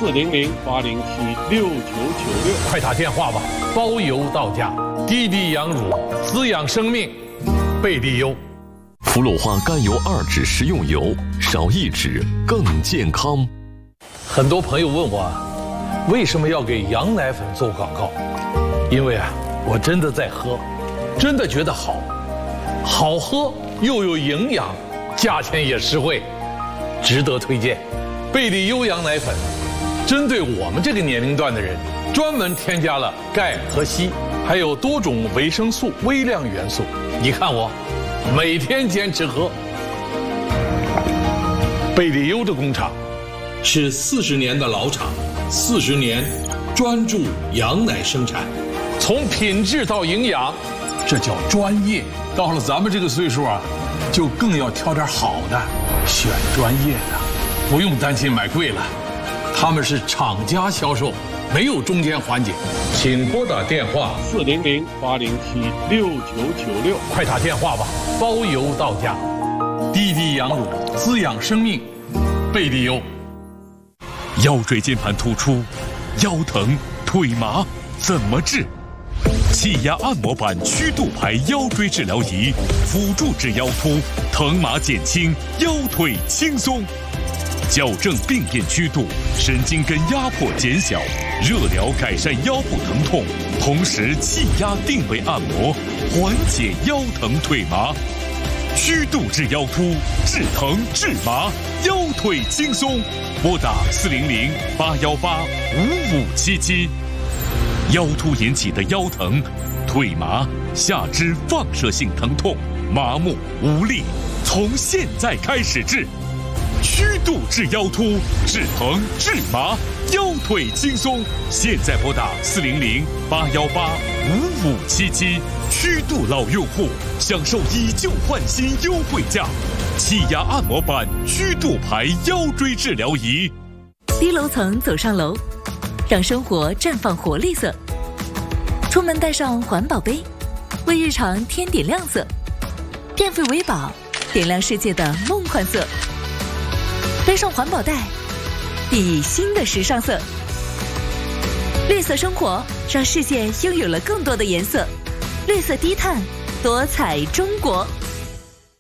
400-807-6996， 快打电话吧，包邮到家。滴滴羊乳，滋养生命，贝利优。 氟鲁化甘油2酯食用油，少1酯更健康。 很多朋友问我，为什么要给羊奶粉做广告？因为我真的在喝，真的觉得好喝又有营养，价钱也实惠，值得推荐。贝利优羊奶粉针对我们这个年龄段的人，专门添加了钙和硒，还有多种维生素、微量元素。你看我每天坚持喝。贝利优的工厂是40年的老厂，40年专注羊奶生产，从品质到营养，这叫专业。到了咱们这个岁数就更要挑点好的，选专业的，不用担心买贵了。他们是厂家销售，没有中间环节。请拨打电话 400-807-6996， 快打电话吧，包邮到家。滴滴羊乳，滋养生命，贝利优。 腰椎间盘突出、腰疼、腿麻怎么治？气压按摩板曲度牌腰椎治疗仪，辅助治腰突，疼麻减轻，腰腿轻松。矫正病变曲度，神经根压迫减小，热疗改善腰部疼痛，同时气压定位按摩，缓解腰疼腿麻。曲度治腰突，治疼治麻，腰腿轻松。拨打400-818-5577。腰突引起的腰疼、腿麻、下肢放射性疼痛、麻木无力，从现在开始治。曲度治腰突，治疼治麻，腰腿轻松。现在拨打400-818-5577。曲度老用户享受以旧换新优惠价，气压按摩板曲度牌腰椎治疗仪。 低楼层走上楼，让生活绽放活力色。出门带上环保杯，为日常添点亮色。电费维宝，点亮世界的梦幻色。背上环保袋，熠熠新的时尚色。绿色生活，让世界拥有了更多的颜色。绿色低碳，多彩中国。